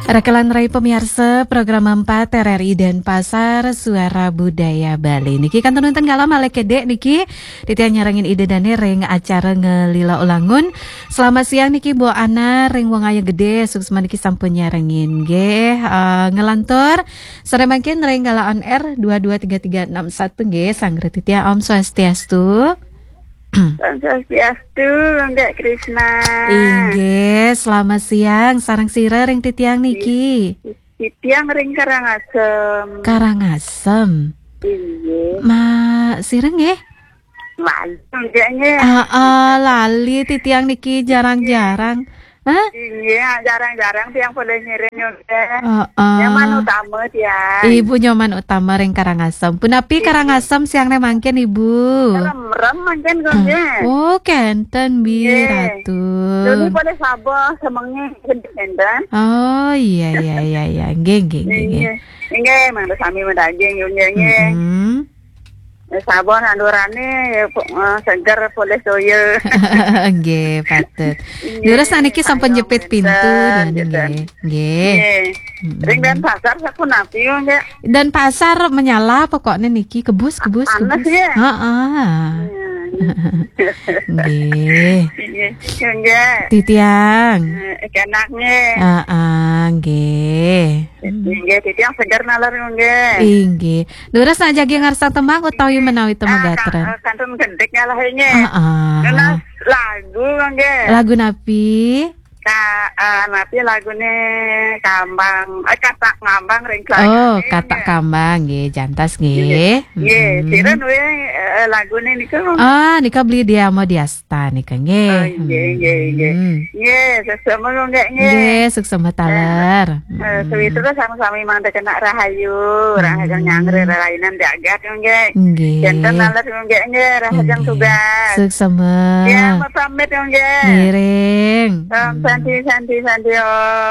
Rekalan Rai pemirsa program 4 RRI Denpasar Suara Budaya Bali. Niki kan nonton galam ale kedek niki Titia nyarangin ide dane ring acara ngelila ulangun. Selamat siang niki Bu Ana ring wong aya gede suksma niki sampun nyarangin nggih ngelantur sore mangkin ring gala on air 223361 nggih Sangre Titia Om Swastiastu. Swastiastu, Mbak Krisna. Inggih, selamat siang. Sarang sira ring titiang niki. Titiang ring Karangasem. Karangasem. Inggih. Ma sira nggih? Lali enggaknya. Lali titiang niki jarang-jarang. Hah? Iya, jarang-jarang tiang boleh ngirim juga. Nyaman utama dia. Ibu nyoman utama ring Karangasem. Punapi Karangasem siang mangken Ibu. Rem mangken gonje. Oh, kenten bi ratu. Dulu boleh sabah semangnya kenten. Oh, iya. Nggih. Nggih, mang sami mendaging nyunye. Sabon andurane seger boleh soyo. Nggih, patut. Lurus niki sampun jepit pintu dan nggih. Ring dan pasar sakun api nggih. Dan pasar menyala pokoknya niki kebus. Panas ya? Heeh. Nggih. Nggih. Titiang. Enaknya. Nggih. Nggih, titiang seger nalar nggih. Inggih. Lurus aja ge ngarsa temang utawi menawi temegatren. Kantun gendek ngalahnya. Heeh. Lagu nggih. Lagu napi? Napi lagune kambang, kata ngambang ring Oh, kata kambang nggih, jantas nggih. Nggih, siren we lagune niku. Nika beli dia mau diasta nika nggih. Nggih. Nggih, sesama nggih. Nggih, suksema taler. Sewitu sama-sama mangda kena rahayu, rahayu nyangre ralainan diagat nggih. Nggih. Janten nalar nggih, rahajang tugas. Suksema. Ya, pamit nggih. Miring. Santi.